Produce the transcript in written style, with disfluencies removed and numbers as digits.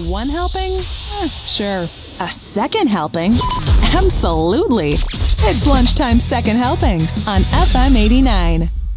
one helping? Sure. A second helping? Absolutely. It's Lunchtime Second Helpings on FM 89.